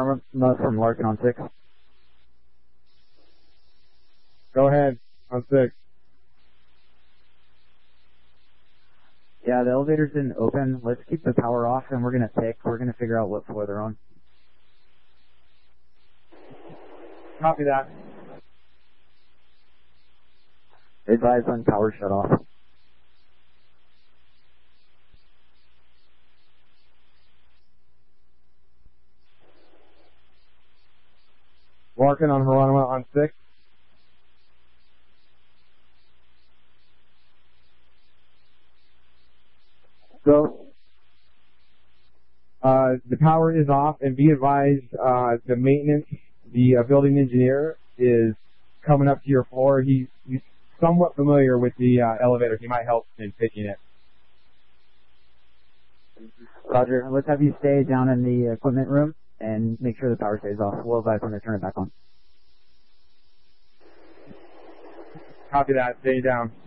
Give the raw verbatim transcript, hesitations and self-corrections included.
Norma from Larkin on six. Go ahead, on six. Yeah, the elevator's didn't open. Let's keep the power off, and we're going to pick. We're going to figure out what floor they're on. Copy that. Advise when power shut off. Larkin on Geronimo on six. Go. Uh, the power is off, and be advised, uh, the maintenance, the uh, building engineer is coming up to your floor. He's, he's somewhat familiar with the uh, elevator. He might help in picking it. Roger. Let's have you stay down in the equipment room and make sure the power stays off. We'll advise when to turn it back on. Copy that. Stay down.